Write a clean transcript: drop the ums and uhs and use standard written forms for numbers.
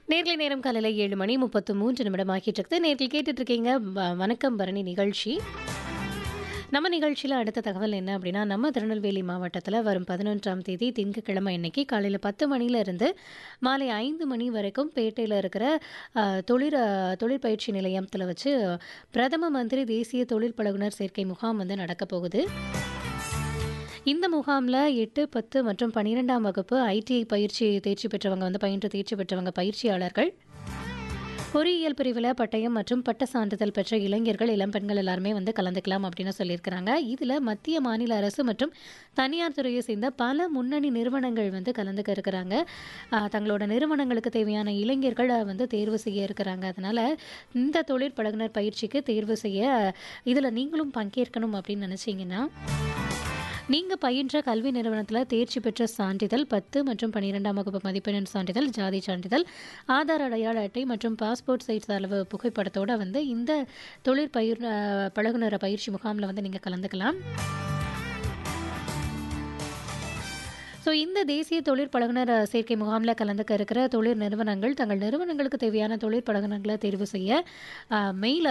நேர்லை நேரம் காலையில 7 மணி 33 நிமிடம் ஆகிட்டு இருக்குது. நேர்கள் கேட்டுட்டு இருக்கீங்க வணக்கம் பரணி நிகழ்ச்சி. நம்ம நிகழ்ச்சியில் அடுத்த தகவல் என்ன அப்படின்னா, நம்ம திருநெல்வேலி மாவட்டத்தில் வரும் 11ஆம் தேதி திங்கட்கிழமை அன்னைக்கு காலையில் 10 மணிலேருந்து மாலை 5 மணி வரைக்கும் பேட்டையில் இருக்கிற தொழிற்பயிற்சி நிலையத்தில் வச்சு பிரதம மந்திரி தேசிய தொழில் பழகுனர் சேர்க்கை முகாம் வந்து நடக்க போகுது. இந்த முகாமில் 8, 10 மற்றும் 12ஆம் வகுப்பு ஐடிஐ பயிற்சி தேர்ச்சி பெற்றவங்க வந்து பயின்று தேர்ச்சி பெற்றவங்க பயிற்சியாளர்கள், பொறியியல் பிரிவில் பட்டயம் மற்றும் பட்ட சான்றிதழ் பெற்ற இளைஞர்கள், இளம்பெண்கள் எல்லாருமே வந்து கலந்துக்கலாம் அப்படின்னு சொல்லியிருக்கிறாங்க. இதில் மத்திய மாநில அரசு மற்றும் தனியார் துறையை சேர்ந்த பல முன்னணி நிறுவனங்கள் வந்து கலந்துக்க இருக்கிறாங்க. தங்களோட நிறுவனங்களுக்கு தேவையான இளைஞர்கள் வந்து தேர்வு செய்ய இருக்கிறாங்க. அதனால் இந்த தொழிற்பழகுனர் பயிற்சிக்கு தேர்வு செய்ய இதில் நீங்களும் பங்கேற்கணும் அப்படின்னு நினச்சிங்கன்னா, நீங்கள் பயின்ற கல்வி நிறுவனத்தில் தேர்ச்சி பெற்ற சான்றிதழ், 10 மற்றும் 12ஆம் வகுப்பு மதிப்பெண் சான்றிதழ், ஜாதி சான்றிதழ், ஆதார் அடையாள அட்டை மற்றும் பாஸ்போர்ட் சைஸ் அளவு புகைப்படத்தோடு வந்து இந்த பழகுனர் பயிற்சி முகாமில் வந்து நீங்கள் கலந்துக்கலாம். ஸோ இந்த தேசிய தொழிற்பழகுனர் சேர்க்கை முகாமில் கலந்துக்க இருக்கிற தொழில் நிறுவனங்கள் தங்கள் நிறுவனங்களுக்கு தேவையான தொழிற்பழகுனர்களை தேர்வு செய்ய மெயில்